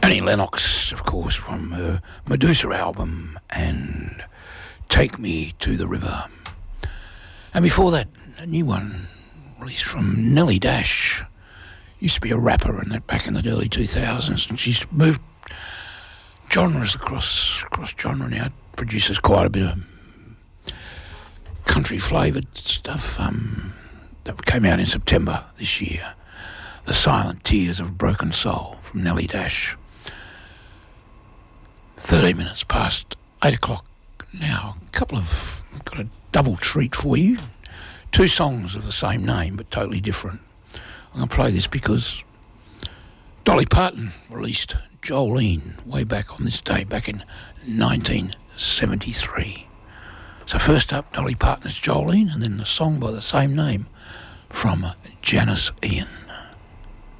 Annie Lennox, of course, from her Medusa album, and Take Me to the River. And before that, a new one released from Nellie Dash. Used to be a rapper in that back in the early 2000s, and she's moved genres across genre now. Produces quite a bit of country flavoured stuff that came out in September this year. The Silent Tears of a Broken Soul from Nellie Dash. 13 minutes past 8 o'clock now. I've got a double treat for you. Two songs of the same name but totally different. I'm going to play this because Dolly Parton released Jolene way back on this day, back in 1973. So first up, Dolly Parton's Jolene, and then the song by the same name from Janis Ian.